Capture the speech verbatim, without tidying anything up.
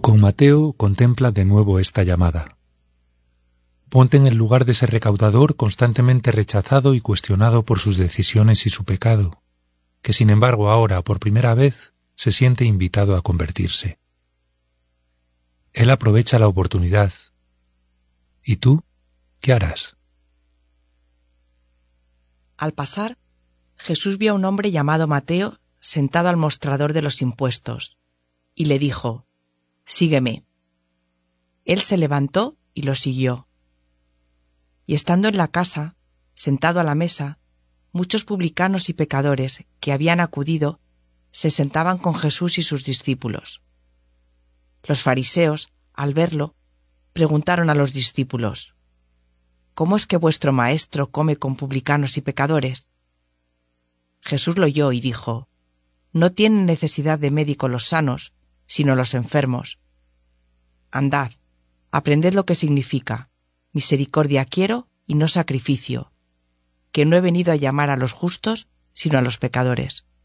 Con Mateo contempla de nuevo esta llamada. Ponte en el lugar de ese recaudador constantemente rechazado y cuestionado por sus decisiones y su pecado, que sin embargo ahora, por primera vez, se siente invitado a convertirse. Él aprovecha la oportunidad. ¿Y tú? ¿Qué harás? Al pasar, Jesús vio a un hombre llamado Mateo sentado al mostrador de los impuestos, y le dijo: «Sígueme». Él se levantó y lo siguió. Y estando en la casa, sentado a la mesa, muchos publicanos y pecadores que habían acudido se sentaban con Jesús y sus discípulos. Los fariseos, al verlo, preguntaron a los discípulos: «¿Cómo es que vuestro maestro come con publicanos y pecadores?» Jesús lo oyó y dijo: «No tienen necesidad de médico los sanos, sino los enfermos. Andad, aprended lo que significa: misericordia quiero y no sacrificio, que no he venido a llamar a los justos, sino a los pecadores».